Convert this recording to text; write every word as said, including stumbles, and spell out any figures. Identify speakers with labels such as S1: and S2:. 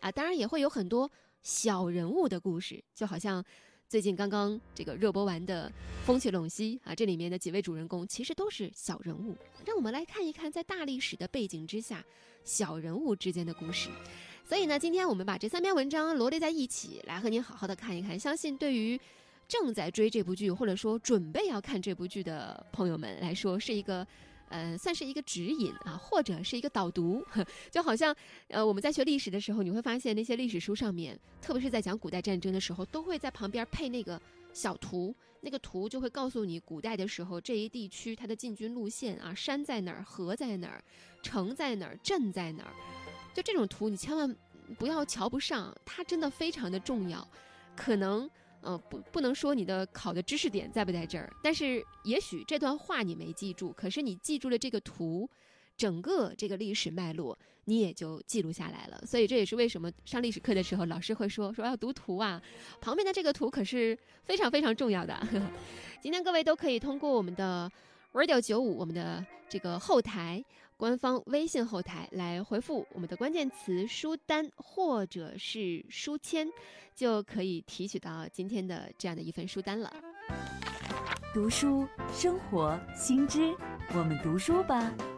S1: 啊，当然也会有很多小人物的故事，就好像最近刚刚这个热播完的《风起陇西》啊，这里面的几位主人公其实都是小人物。让我们来看一看，在大历史的背景之下，小人物之间的故事。所以呢，今天我们把这三篇文章罗列在一起，来和您好好的看一看。相信对于正在追这部剧，或者说准备要看这部剧的朋友们来说，是一个呃，算是一个指引啊，或者是一个导读。就好像呃，我们在学历史的时候，你会发现那些历史书上面，特别是在讲古代战争的时候，都会在旁边配那个小图，那个图就会告诉你古代的时候这一地区它的进军路线啊，山在哪儿，河在哪儿，城在哪儿，镇在哪儿。就这种图你千万不要瞧不上，它真的非常的重要。可能呃，不不能说你的考的知识点在不在这儿，但是也许这段话你没记住，可是你记住了这个图，整个这个历史脉络你也就记录下来了。所以这也是为什么上历史课的时候老师会说说要读图啊，旁边的这个图可是非常非常重要的。今天各位都可以通过我们的 Radio 九五我们的这个后台官方微信后台来回复我们的关键词书单或者是书签，就可以提取到今天的这样的一份书单了。
S2: 读书生活新知，我们读书吧。